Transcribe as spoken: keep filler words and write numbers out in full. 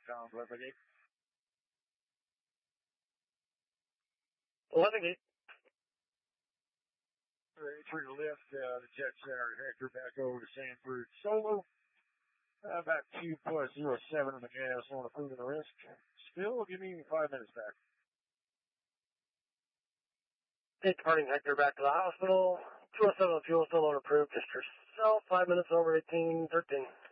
Tom, Leathergate. Leathergate. Ready for the lift, uh, the jet center Hector back over to Sanford Solo. Uh, about two plus zero seven on the gas on a food and a risk. Still, give me five minutes back. Hey, departing Hector back to the hospital. two oh seven fuel still unapproved. Just yourself. Five minutes over eighteen thirteen.